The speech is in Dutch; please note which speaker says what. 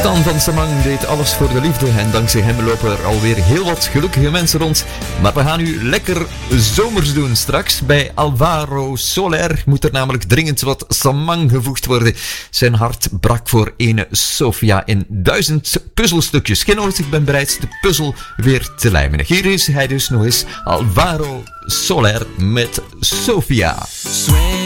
Speaker 1: Stan van Samang deed alles voor de liefde en dankzij hem lopen er alweer heel wat gelukkige mensen rond. Maar we gaan nu lekker zomers doen straks. Bij Alvaro Soler moet er namelijk dringend wat Samang gevoegd worden. Zijn hart brak voor ene Sofia in 1000 puzzelstukjes. Geen ooit, ik ben bereid de puzzel weer te lijmen. Hier is hij dus nog eens, Alvaro Soler met Sofia.